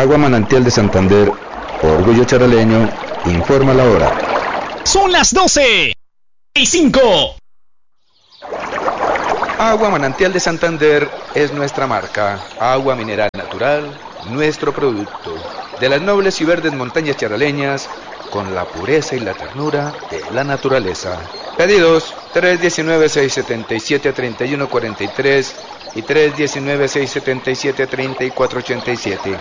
Agua Manantial de Santander, orgullo charaleño, informa la hora. Son las 12:05. Agua Manantial de Santander es nuestra marca. Agua mineral natural, nuestro producto. De las nobles y verdes montañas charaleñas, con la pureza y la ternura de la naturaleza. Pedidos 319-677-3143 y 319-677-3487.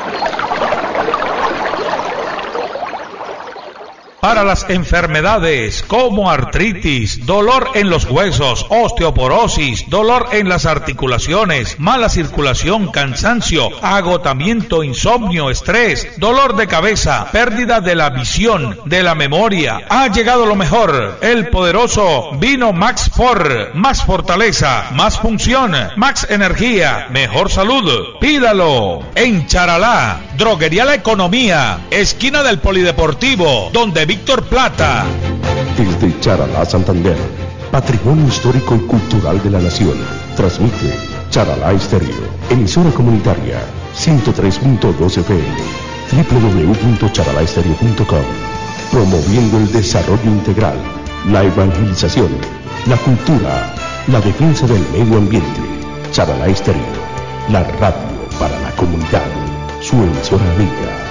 Para las enfermedades como artritis, dolor en los huesos, osteoporosis, dolor en las articulaciones, mala circulación, cansancio, agotamiento, insomnio, estrés, dolor de cabeza, pérdida de la visión, de la memoria, ha llegado lo mejor, el poderoso Vino Max For, más fortaleza, más función, más energía, mejor salud. Pídalo en Charalá, Droguería La Economía, esquina del Polideportivo, donde Víctor Plata. Desde Charalá, Santander, patrimonio histórico y cultural de la nación, transmite Charalá Estéreo, emisora comunitaria 103.2 FM, www.charalaestereo.com, promoviendo el desarrollo integral, la evangelización, la cultura, la defensa del medio ambiente. Charalá Estéreo, la radio para la comunidad, su emisora amiga.